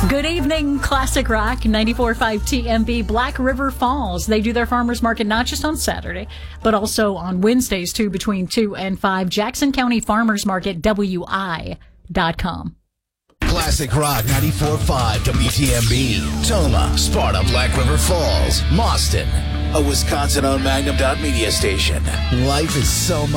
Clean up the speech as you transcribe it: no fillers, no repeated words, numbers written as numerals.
Good evening, Classic Rock 94.5 TMB, Black River Falls. They do their farmers market not just on Saturday, but also on Wednesdays too, between 2 and 5. Jackson County Farmers Market, WI.com. Classic Rock 94.5 WTMB, Toma, Sparta, Black River Falls, Mauston, a Wisconsin-owned Magnum Media station. Life is so much